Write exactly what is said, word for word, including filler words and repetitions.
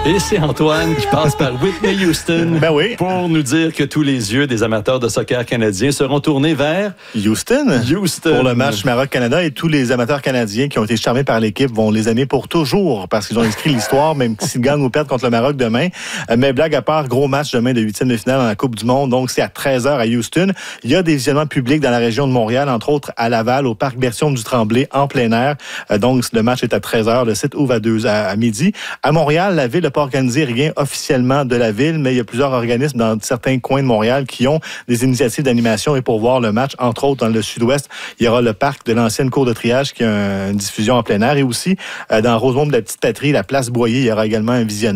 Et c'est Antoine qui passe par Whitney Houston ben oui. pour nous dire que tous les yeux des amateurs de soccer canadiens seront tournés vers Houston. Houston. Pour le match Maroc-Canada, et tous les amateurs canadiens qui ont été charmés par l'équipe vont les aimer pour toujours parce qu'ils ont inscrit l'histoire, même s'ils gagnent ou perdent contre le Maroc demain. Mais blague à part, gros match demain de huitième de finale dans la Coupe du Monde. Donc, c'est à treize heures à Houston. Il y a des visionnements publics dans la région de Montréal, entre autres à Laval, au parc Berthiaume du Tremblay, en plein air. Donc, le match est à treize heures. Le site ouvre à deux à, à midi. À Montréal, la ville n'a pas organisé rien officiellement de la ville, mais il y a plusieurs organismes dans certains coins de Montréal qui ont des initiatives d'animation et pour voir le match, entre autres dans le sud-ouest, il y aura le parc de l'ancienne cour de triage qui a une diffusion en plein air et aussi dans Rosemont de la Petite Patrie, la place Boyer, il y aura également un visionnement.